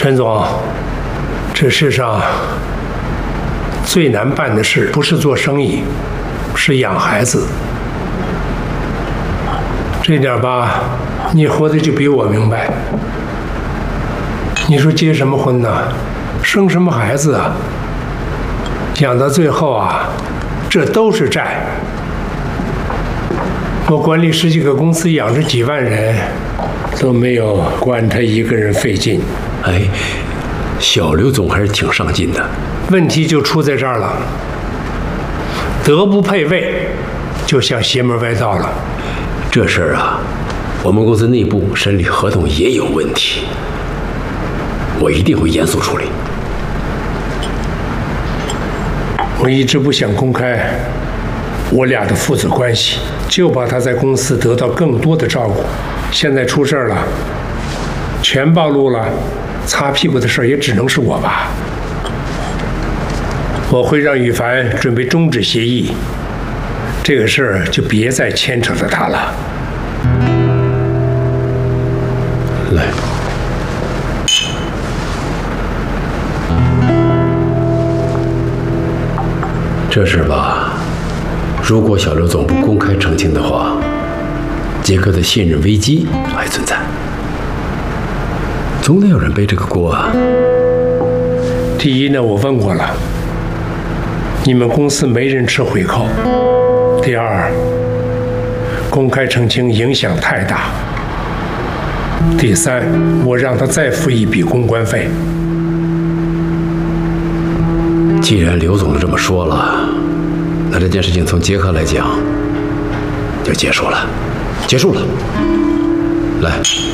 陈总，这世上最难办的事不是做生意，是养孩子。这点吧，你活得就比我明白。你说结什么婚呢？生什么孩子啊？养到最后啊，这都是债。我管理10几个公司，养着几万人，都没有管他一个人费劲。 哎，小刘总还是挺上进的。 问题就出在这儿了，德不配位，就像邪门歪道了。 这事儿啊，我们公司内部审理合同也有问题，我一定会严肃处理。 我一直不想公开我俩的父子关系，就怕他在公司得到更多的照顾。现在出事了，全暴露了，擦屁股的事也只能是我吧。我会让羽凡准备终止协议，这个事儿就别再牵扯着他了。 来，这事吧，如果小刘总不公开澄清的话，杰克的信任危机还存在，总得有人背这个锅啊。 第一呢，我问过了，你们公司没人吃回扣。第二，公开澄清影响太大。第三，我让他再付一笔公关费。 既然刘总这么说了，那这件事情从杰克来讲就结束了，结束了。来。